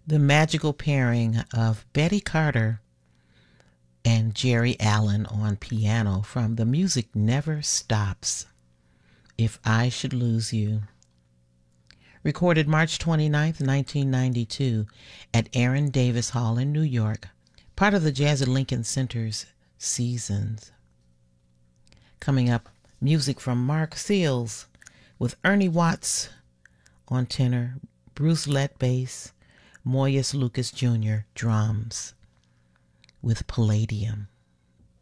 The magical pairing of Betty Carter and Jerry Allen on piano from The Music Never Stops, If I Should Lose You. Recorded March 29th, 1992 at Aaron Davis Hall in New York, part of the Jazz at Lincoln Center's Seasons. Coming up, music from Mark Seals with Ernie Watts on tenor, Bruce Lett bass, Moyes Lucas Jr. drums with Palladium.